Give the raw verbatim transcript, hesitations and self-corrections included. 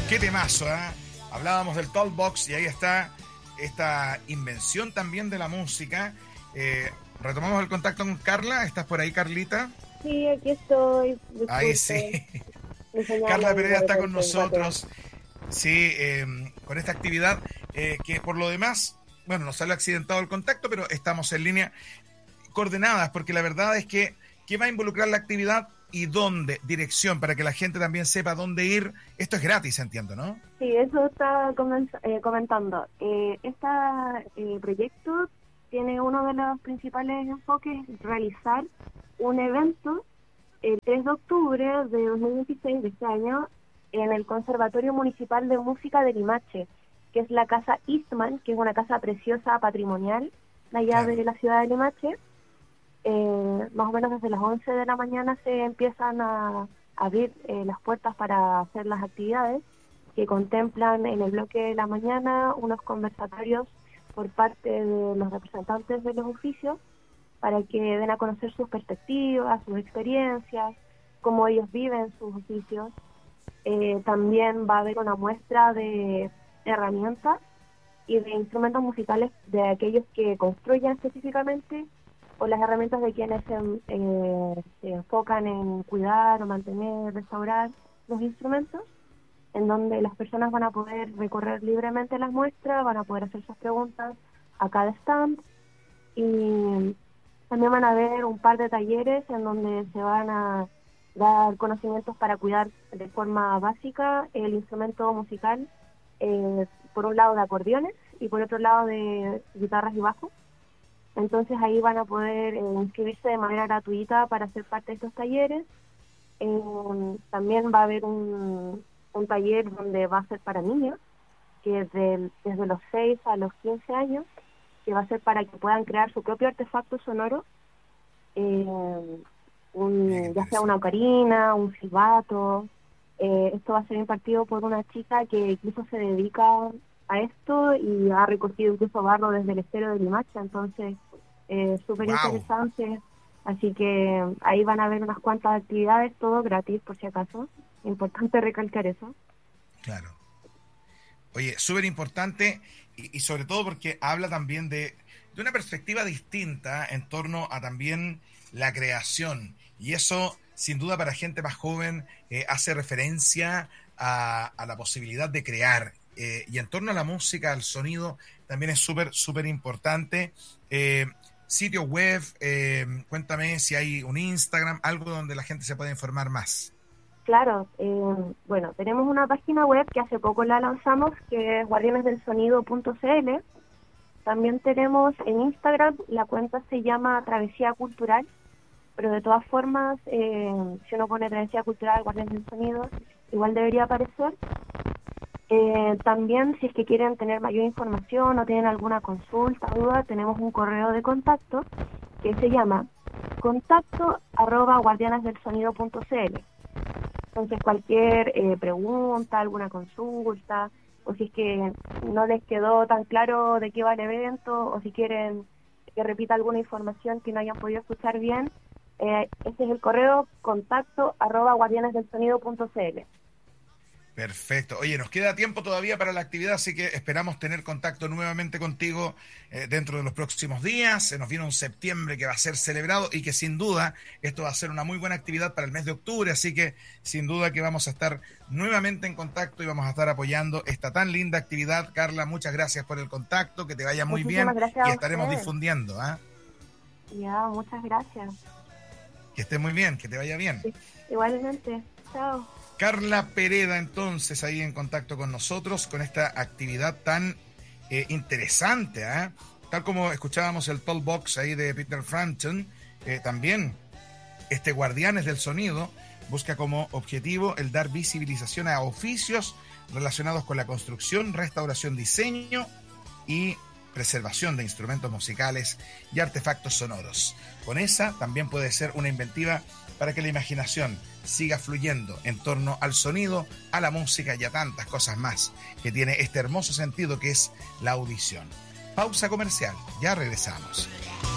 Qué temazo, ¿eh? Hablábamos del Talkbox y ahí está esta invención también de la música. Eh, retomamos el contacto con Carla. ¿Estás por ahí, Carlita? Sí, aquí estoy. Ahí Disculpe, sí. mi señal Carla ahí Pereira de está con repente guatea. nosotros. Sí, eh, con esta actividad eh, que por lo demás, bueno, nos sale accidentado el contacto, pero estamos en línea coordenadas, porque la verdad es que ¿qué va a involucrar la actividad y dónde? Dirección, para que la gente también sepa dónde ir. Esto es gratis, entiendo, ¿no? Sí, eso estaba comenz- eh, comentando. Eh, este proyecto tiene uno de los principales enfoques, realizar un evento el tres de octubre de dos mil veintiséis de este año en el Conservatorio Municipal de Música de Limache, que es la Casa Eastman, que es una casa preciosa, patrimonial, de allá Claro. de la ciudad de Limache. Eh, más o menos desde las once de la mañana se empiezan a abrir eh, las puertas para hacer las actividades que contemplan en el bloque de la mañana unos conversatorios por parte de los representantes de los oficios para que den a conocer sus perspectivas, sus experiencias, cómo ellos viven sus oficios. Eh, también va a haber una muestra de herramientas y de instrumentos musicales de aquellos que construyan específicamente o las herramientas de quienes se, eh, se enfocan en cuidar o mantener, restaurar los instrumentos, en donde las personas van a poder recorrer libremente las muestras, van a poder hacer sus preguntas a cada stand y también van a haber un par de talleres en donde se van a dar conocimientos para cuidar de forma básica el instrumento musical, eh, por un lado de acordeones y por otro lado de guitarras y bajos. Entonces ahí van a poder eh, inscribirse de manera gratuita para ser parte de estos talleres. Eh, también va a haber un, un taller donde va a ser para niños, que es del- desde los seis a los quince años, que va a ser para que puedan crear su propio artefacto sonoro, eh, Mira qué un, ya sea una interesante. ocarina, un silbato. Eh, esto va a ser impartido por una chica que incluso se dedica a esto y ha recogido incluso barro desde el estero de Limache, entonces eh, súper ¡Wow! interesante. Así que ahí van a haber unas cuantas actividades, todo gratis por si acaso. Importante recalcar eso. Claro. Oye, súper importante y, y sobre todo porque habla también de, de una perspectiva distinta en torno a también la creación. Y eso, sin duda, para gente más joven, eh, hace referencia a, a la posibilidad de crear. Eh, y en torno a la música, al sonido, también es súper, súper importante. Eh, sitio web, eh, cuéntame si hay un Instagram, algo donde la gente se pueda informar más. Claro, eh, bueno, tenemos una página web que hace poco la lanzamos, que es guardianes del sonido punto c l. También tenemos en Instagram, la cuenta se llama Travesía Cultural, pero de todas formas, eh, si uno pone Travesía Cultural, Guardianes del Sonido, igual debería aparecer. Eh, también, si es que quieren tener mayor información o tienen alguna consulta o duda, tenemos un correo de contacto que se llama contacto arroba guardianes del sonido punto c l. Entonces, cualquier eh, pregunta, alguna consulta, o si es que no les quedó tan claro de qué va el evento, o si quieren que repita alguna información que no hayan podido escuchar bien, eh, ese es el correo contacto arroba guardianes del sonido punto c l. Perfecto. Oye, nos queda tiempo todavía para la actividad, así que esperamos tener contacto nuevamente contigo eh, dentro de los próximos días. Se nos viene un septiembre que va a ser celebrado y que sin duda esto va a ser una muy buena actividad para el mes de octubre, así que sin duda que vamos a estar nuevamente en contacto y vamos a estar apoyando esta tan linda actividad. Carla, muchas gracias por el contacto, que te vaya muy Muchísimas bien gracias y a estaremos ustedes. difundiendo. ¿Ah? Ya, muchas gracias. Que estés muy bien, que te vaya bien. Sí, igualmente. Chao. Carla Pereda, entonces, ahí en contacto con nosotros, con esta actividad tan eh, interesante, ¿eh? Tal como escuchábamos el Talkbox ahí de Peter Frampton, eh, también este Guardianes del Sonido busca como objetivo el dar visibilización a oficios relacionados con la construcción, restauración, diseño y preservación de instrumentos musicales y artefactos sonoros. Con esa también puede ser una inventiva para que la imaginación siga fluyendo en torno al sonido, a la música y a tantas cosas más que tiene este hermoso sentido que es la audición. Pausa comercial, ya regresamos.